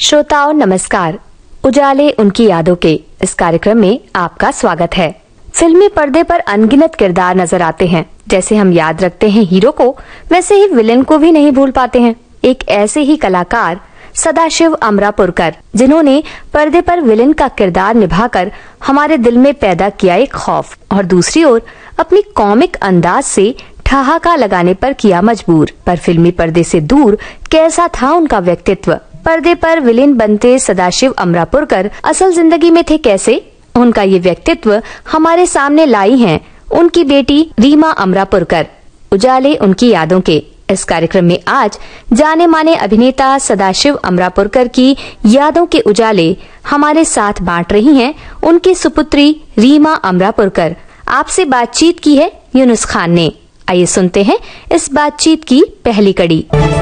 श्रोताओं नमस्कार। उजाले उनकी यादों के इस कार्यक्रम में आपका स्वागत है। फिल्मी पर्दे पर अनगिनत किरदार नजर आते हैं। जैसे हम याद रखते हैं हीरो को, वैसे ही विलेन को भी नहीं भूल पाते हैं। एक ऐसे ही कलाकार सदाशिव अमरापुरकर, जिन्होंने पर्दे पर विलेन का किरदार निभाकर हमारे दिल में पैदा किया एक खौफ, और दूसरी ओर अपनी कॉमिक अंदाज से ठहाका लगाने पर किया मजबूर। पर फिल्मी पर्दे से दूर कैसा था उनका व्यक्तित्व? पर्दे पर विलेन बनते सदाशिव अमरापुरकर असल जिंदगी में थे कैसे? उनका ये व्यक्तित्व हमारे सामने लाई हैं उनकी बेटी रीमा अमरापुरकर। उजाले उनकी यादों के इस कार्यक्रम में आज जाने माने अभिनेता सदाशिव अमरापुरकर की यादों के उजाले हमारे साथ बांट रही हैं उनकी सुपुत्री रीमा अमरापुरकर। आपसे बातचीत की है यूनुस खान ने। आइए सुनते हैं इस बातचीत की पहली कड़ी।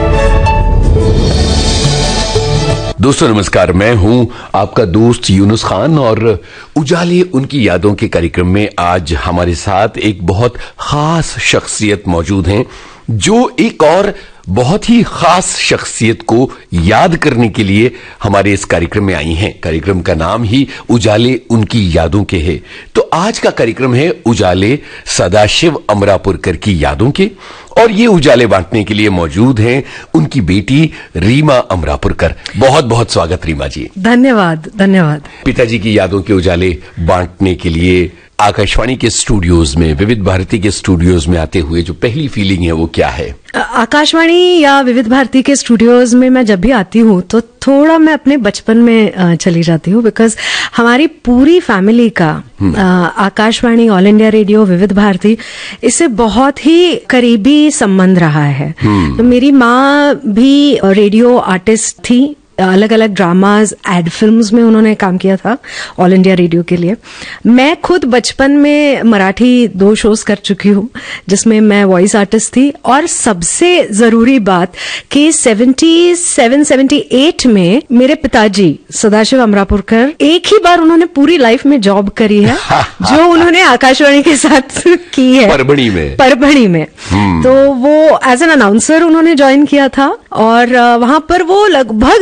दोस्तों नमस्कार, मैं हूं आपका दोस्त यूनुस खान और उजाले उनकी यादों के कार्यक्रम में आज हमारे साथ एक बहुत खास शख्सियत मौजूद हैं, जो एक और बहुत ही खास शख्सियत को याद करने के लिए हमारे इस कार्यक्रम में आई हैं। कार्यक्रम का नाम ही उजाले उनकी यादों के है। तो आज का कार्यक्रम है उजाले सदाशिव अमरापुरकर की यादों के, और ये उजाले बांटने के लिए मौजूद हैं उनकी बेटी रीमा अमरापुरकर। बहुत बहुत स्वागत रीमा जी। धन्यवाद धन्यवाद। पिताजी की यादों के उजाले बांटने के लिए आकाशवाणी के स्टूडियोज में, विविध भारती के स्टूडियोज में आते हुए जो पहली फीलिंग है वो क्या है? आकाशवाणी या विविध भारती के स्टूडियोज में मैं जब भी आती हूँ तो थोड़ा मैं अपने बचपन में चली जाती हूँ, बिकॉज हमारी पूरी फैमिली का आकाशवाणी, ऑल इंडिया रेडियो, विविध भारती, इससे बहुत ही करीबी संबंध रहा है। तो मेरी माँ भी रेडियो आर्टिस्ट थी। अलग अलग ड्रामाज, एड फिल्म्स में उन्होंने काम किया था ऑल इंडिया रेडियो के लिए। मैं खुद बचपन में मराठी 2 शोज कर चुकी हूँ जिसमें मैं वॉइस आर्टिस्ट थी। और सबसे जरूरी बात कि 77-78 में मेरे पिताजी सदाशिव अमरापुरकर एक ही बार उन्होंने पूरी लाइफ में जॉब करी है जो उन्होंने आकाशवाणी के साथ की है, परभणी में। तो वो एज एन अनाउंसर उन्होंने ज्वाइन किया था और वहां पर वो लगभग